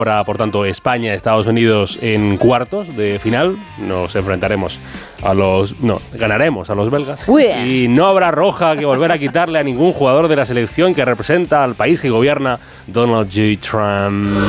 Habrá, por tanto, España-Estados Unidos en cuartos de final. Nos enfrentaremos ganaremos a los belgas. Y no habrá roja que volver a quitarle a ningún jugador de la selección que representa al país que gobierna Donald J. Trump.